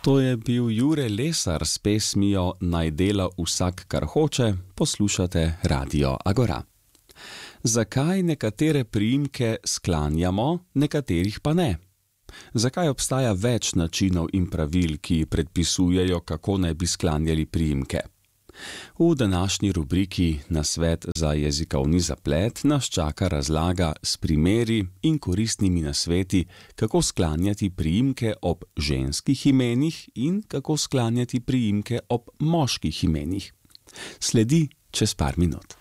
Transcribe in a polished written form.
To je bil Jure Lesar s pesmijo Naj dela vsak, kar hoče, poslušate Radio Agora. Zakaj nekatere priimke sklanjamo, nekaterih pa ne? Zakaj obstaja več načinov in pravil, ki predpisujejo, kako naj bi sklanjali priimke? V današnji rubriki Nasvet za jezikovni zaplet nas čaka razlaga s primeri in koristnimi nasveti, kako sklanjati priimke ob ženskih imenih in kako sklanjati priimke ob moških imenih. Sledi čez par minut.